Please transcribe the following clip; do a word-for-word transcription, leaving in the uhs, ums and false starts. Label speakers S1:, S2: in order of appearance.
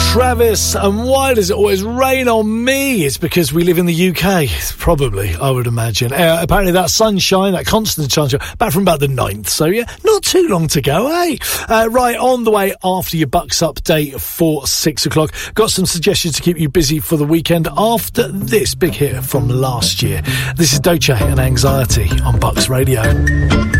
S1: Travis, and why does it always rain on me? It's because we live in the U K, probably, I would imagine. Uh, apparently that sunshine, that constant sunshine, back from about the ninth, so yeah, not too long to go, eh? Uh, right, on the way after your Bucks update for six o'clock. Got some suggestions to keep you busy for the weekend after this big hit from last year. This is Doce and Anxiety on Bucks Radio.